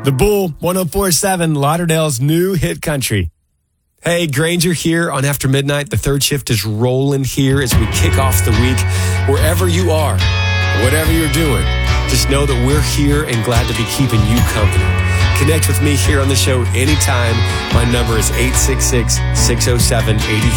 The Bull, 104.7, Lauderdale's new hit country. Hey, Granger here on After Midnight. The third shift is rolling here as we kick off the week. Wherever you are, whatever you're doing, just know that we're here and glad to be keeping you company. Connect with me here on the show anytime. My number is 866-607-83.